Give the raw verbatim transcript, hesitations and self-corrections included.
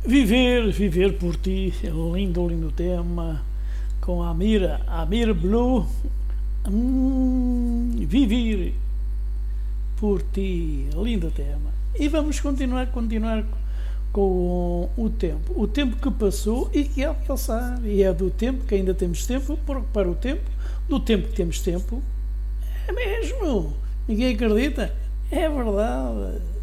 Viver, viver por ti, lindo, lindo tema, com a Amira, Amira Blue, hum, viver por ti, lindo tema. E vamos continuar, continuar com o tempo, o tempo que passou e que há de passar, e é do tempo que ainda temos tempo, para o tempo, do tempo que temos tempo, é mesmo, ninguém acredita, é verdade.